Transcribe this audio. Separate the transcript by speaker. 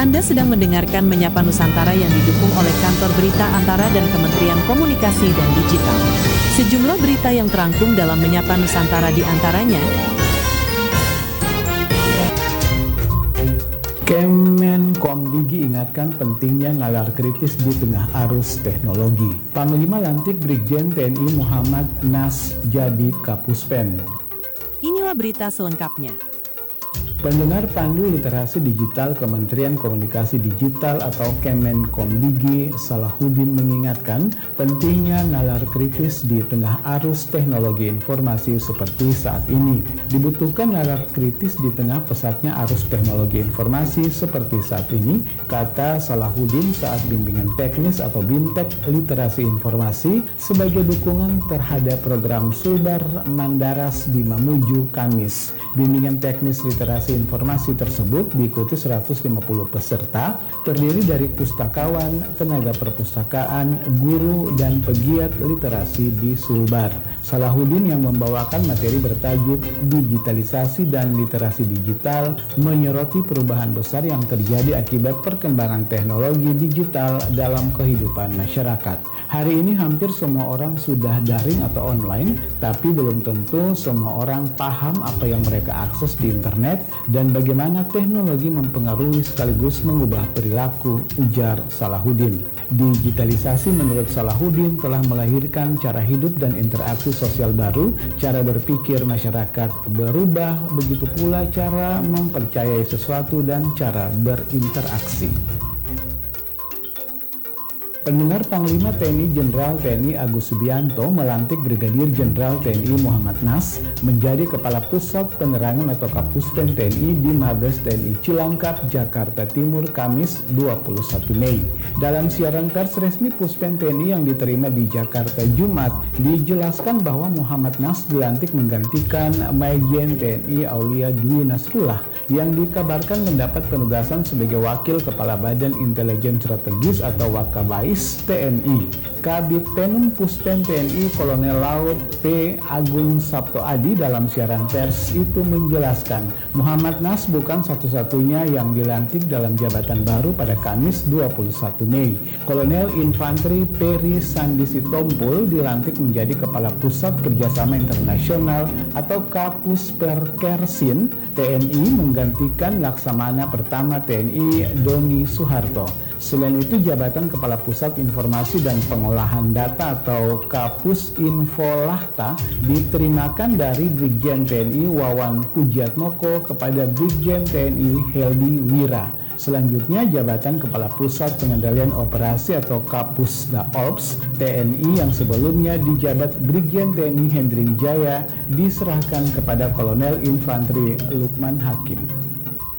Speaker 1: Anda sedang mendengarkan Menyapa Nusantara yang didukung oleh Kantor Berita Antara dan Kementerian Komunikasi dan Digital. Sejumlah berita yang terangkum dalam Menyapa Nusantara di antaranya.
Speaker 2: Kemenkomdigi ingatkan pentingnya nalar kritis di tengah arus teknologi. Panglima lantik Brigjen TNI Muhammad Nas jadi Kapuspen.
Speaker 1: Inilah berita selengkapnya.
Speaker 2: Pendengar Pandu Literasi Digital Kementerian Komunikasi Digital atau Kemenkomdigi Salahuddin mengingatkan pentingnya nalar kritis di tengah arus teknologi informasi seperti saat ini. Dibutuhkan nalar kritis di tengah pesatnya arus teknologi informasi seperti saat ini, kata Salahuddin saat bimbingan teknis atau BIMTEK Literasi Informasi sebagai dukungan terhadap program Sulbar Mandaras di Mamuju Kamis. Bimbingan teknis literasi informasi tersebut diikuti 150 peserta, terdiri dari pustakawan, tenaga perpustakaan, guru, dan pegiat literasi di Sulbar. Salahuddin yang membawakan materi bertajuk Digitalisasi dan Literasi Digital menyoroti perubahan besar yang terjadi akibat perkembangan teknologi digital dalam kehidupan masyarakat. Hari ini hampir semua orang sudah daring atau online, tapi belum tentu semua orang paham apa yang mereka akses di internet dan bagaimana teknologi mempengaruhi sekaligus mengubah perilaku, ujar Salahuddin. Digitalisasi menurut Salahuddin telah melahirkan cara hidup dan interaksi sosial baru, cara berpikir masyarakat berubah, begitu pula cara mempercayai sesuatu dan cara berinteraksi. Pendengar Panglima TNI Jenderal TNI Agus Subianto melantik Brigadir Jenderal TNI Muhammad Nas menjadi Kepala Pusat Penerangan atau Kapuspen TNI di Mabes TNI Cilangkap, Jakarta Timur, Kamis 21 Mei. Dalam siaran pers resmi Puspen TNI yang diterima di Jakarta Jumat, dijelaskan bahwa Muhammad Nas dilantik menggantikan Majen TNI Aulia Dwi Nasrullah yang dikabarkan mendapat penugasan sebagai Wakil Kepala Badan Intelijen Strategis atau Wakabais TNI. Kabid Penum Puspen TNI Kolonel Laut P. Agung Sabto Adi dalam siaran pers itu menjelaskan Muhammad Nas bukan satu-satunya yang dilantik dalam jabatan baru pada Kamis 21 Mei. Kolonel Infanteri Peri Sandi Sitompul dilantik menjadi Kepala Pusat Kerjasama Internasional atau Kapusperkersin TNI menggantikan Laksamana Pertama TNI Doni Suharto. Selain itu, jabatan Kepala Pusat Informasi dan Pengolahan Data atau Kapus Infolahta diterimakan dari Brigjen TNI Wawan Pujiatmoko kepada Brigjen TNI Heldi Wira. Selanjutnya, jabatan Kepala Pusat Pengendalian Operasi atau Kapusda Ops TNI yang sebelumnya dijabat Brigjen TNI Hendri Wijaya diserahkan kepada Kolonel Infanteri Lukman Hakim.